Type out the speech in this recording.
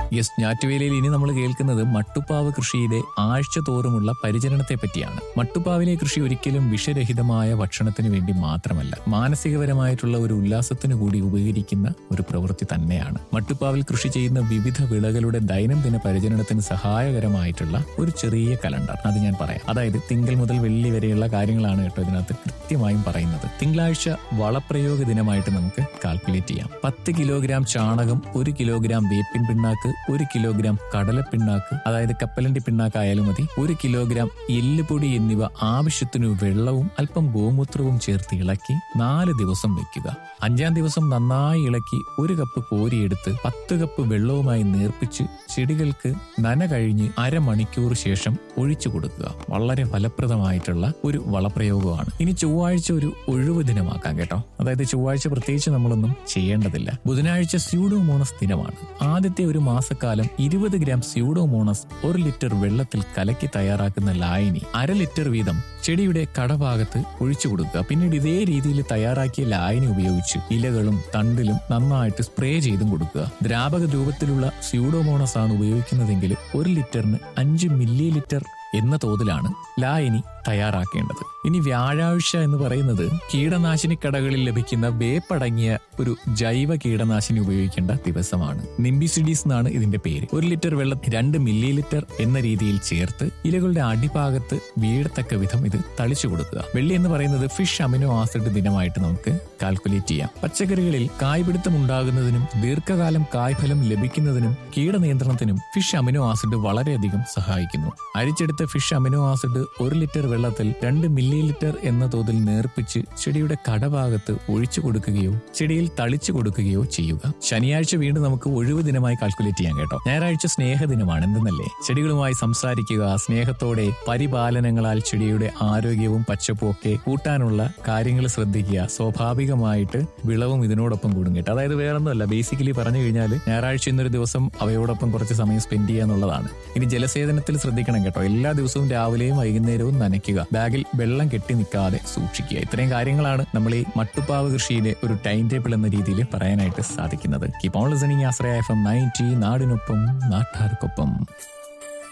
Yes, ഞാറ്റുവേലയിൽ ഇനി നമ്മൾ കേൾക്കുന്നത് മട്ടുപ്പാവ് കൃഷിയിലെ ആഴ്ച തോറുമുള്ള പരിചരണത്തെ പറ്റിയാണ്. മട്ടുപ്പാവിലെ കൃഷി ഒരിക്കലും വിഷരഹിതമായ ഭക്ഷണത്തിന് വേണ്ടി മാത്രമല്ല, മാനസികപരമായിട്ടുള്ള ഒരു ഉല്ലാസത്തിന് കൂടി ഉപകരിക്കുന്ന ഒരു പ്രവൃത്തി തന്നെയാണ്. മട്ടുപ്പാവിൽ കൃഷി ചെയ്യുന്ന വിവിധ വിളകളുടെ ദൈനംദിന പരിചരണത്തിന് സഹായകരമായിട്ടുള്ള ഒരു ചെറിയ കലണ്ടർ അത് ഞാൻ പറയാം. അതായത് തിങ്കൾ മുതൽ വെള്ളി വരെയുള്ള കാര്യങ്ങളാണ് കേട്ടോ ഇതിനകത്ത് കൃത്യമായും പറയുന്നത്. തിങ്കളാഴ്ച വളപ്രയോഗ ദിനമായിട്ട് നമുക്ക് കാൽക്കുലേറ്റ് ചെയ്യാം. 10 കിലോഗ്രാം ചാണകം, 1 കിലോഗ്രാം വേപ്പിൻ പിണ്ണാക്ക്, 1 കിലോഗ്രാം കടലപ്പിണ്ണാക്ക് അതായത് കപ്പലണ്ടി പിണ്ണാക്കായാലും മതി, 1 കിലോഗ്രാം എല്ലുപൊടി എന്നിവ ആവശ്യത്തിനു വെള്ളവും അല്പം ഗോമൂത്രവും ചേർത്ത് ഇളക്കി 4 ദിവസം വെക്കുക. 5-ാം ദിവസം നന്നായി ഇളക്കി 1 കപ്പ് കോരിയെടുത്ത് 10 കപ്പ് വെള്ളവുമായി നേർപ്പിച്ച് ചെടികൾക്ക് നന കഴിഞ്ഞ് അരമണിക്കൂർ ശേഷം ഒഴിച്ചു കൊടുക്കുക. വളരെ ഫലപ്രദമായിട്ടുള്ള ഒരു വളപ്രയോഗമാണ്. ഇനി ചൊവ്വാഴ്ച ഒരു ഒഴിവ് ദിനമാക്കാം കേട്ടോ. അതായത് ചൊവ്വാഴ്ച പ്രത്യേകിച്ച് നമ്മളൊന്നും ചെയ്യേണ്ടതില്ല. ബുധനാഴ്ച സ്യൂഡോമോണസ് ദിനമാണ്. ആദ്യത്തെ ഒരു മാസക്കാലം 20 ഗ്രാം സ്യൂഡോമോണസ് 1 ലിറ്റർ വെള്ളത്തിൽ കലക്കി തയ്യാറാക്കുന്ന ലായനി 1/2 ലിറ്റർ വീതം ചെടിയുടെ കടഭാഗത്ത് ഒഴിച്ചു കൊടുക്കുക. പിന്നീട് ഇതേ രീതിയിൽ തയ്യാറാക്കിയ ലായനി ഉപയോഗിച്ച് ഇലകളും തണ്ടിലും നന്നായിട്ട് സ്പ്രേ ചെയ്തും കൊടുക്കുക. ദ്രാവക രൂപത്തിലുള്ള സ്യൂഡോമോണസ് ആണ് ഉപയോഗിക്കുന്നതെങ്കിൽ 1 ലിറ്ററിന് 5 മില്ലി ലിറ്റർ എന്ന തോതിലാണ് ലായനി തയ്യാറാക്കേണ്ടത്. ഇനി വ്യാഴാഴ്ച എന്ന് പറയുന്നത് കീടനാശിനി കടകളിൽ ലഭിക്കുന്ന വേപ്പടങ്ങിയ ഒരു ജൈവ കീടനാശിനി ഉപയോഗിക്കേണ്ട ദിവസമാണ്. നിംബിസിഡീസ് എന്നാണ് ഇതിന്റെ പേര്. 1 ലിറ്റർ വെള്ളത്തിൽ 2 മില്ലി ലിറ്റർ എന്ന രീതിയിൽ ചേർത്ത് ഇലകളുടെ അടിഭാഗത്ത് വീഴത്തക്ക വിധം ഇത് തളിച്ചു കൊടുക്കുക. വെള്ളി എന്ന് പറയുന്നത് ഫിഷ് അമിനോ ആസിഡ് ദിനമായിട്ട് നമുക്ക് കാൽക്കുലേറ്റ് ചെയ്യാം. പച്ചക്കറികളിൽ കായ്പിടുത്തം ഉണ്ടാകുന്നതിനും ദീർഘകാലം കായ്ഫലം ലഭിക്കുന്നതിനും കീടനിയന്ത്രണത്തിനും ഫിഷ് അമിനോ ആസിഡ് വളരെയധികം സഹായിക്കുന്നു. അരിച്ചെടുത്ത ഫിഷ് അമിനോ ആസിഡ് 1 ലിറ്റർ വെള്ളത്തിൽ 2 മില്ലി ലിറ്റർ എന്ന തോതിൽ നേർപ്പിച്ച് ചെടിയുടെ കടഭാഗത്ത് ഒഴിച്ചു കൊടുക്കുകയോ ചെടിയിൽ തളിച്ചു കൊടുക്കുകയോ ചെയ്യുക. ശനിയാഴ്ച വീണ്ടും നമുക്ക് ഒഴിവ് ദിനമായി കാൽക്കുലേറ്റ് ചെയ്യാം കേട്ടോ. ഞായറാഴ്ച സ്നേഹദിനമാണ്. എന്തെന്നല്ലേ, ചെടികളുമായി സംസാരിക്കുക, സ്നേഹത്തോടെ പരിപാലനങ്ങളാൽ ചെടിയുടെ ആരോഗ്യവും പച്ചപ്പും ഒക്കെ കൂട്ടാനുള്ള കാര്യങ്ങൾ ശ്രദ്ധിക്കുക. സ്വാഭാവികമായിട്ട് വിളവും ഇതിനോടൊപ്പം കൂടും കേട്ടോ. അതായത് വേറൊന്നുമല്ല, ബേസിക്കലി പറഞ്ഞു കഴിഞ്ഞാൽ ഞായറാഴ്ച ഇന്നൊരു ദിവസം അവയോടൊപ്പം കുറച്ച് സമയം സ്പെൻഡ് ചെയ്യുക എന്നുള്ളതാണ്. ഇനി ജലസേചനത്തിൽ ശ്രദ്ധിക്കണം കേട്ടോ. എല്ലാ ദിവസവും രാവിലെയും വൈകുന്നേരവും നനയ്ക്കുക. ബാഗിൽ വെള്ളം കെട്ടി നിൽക്കാതെ സൂക്ഷിക്കുക. ഇത്രയും കാര്യങ്ങളാണ് നമ്മൾ ഈ മട്ടുപ്പാവ് കൃഷിയിലെ ഒരു ടൈം ടേബിൾ എന്ന രീതിയിൽ പറയാനായിട്ട് സാധിക്കുന്നത്. Keep on listening Ashraya FM 90, നാടിനൊപ്പം നാട്ടാർക്കൊപ്പം.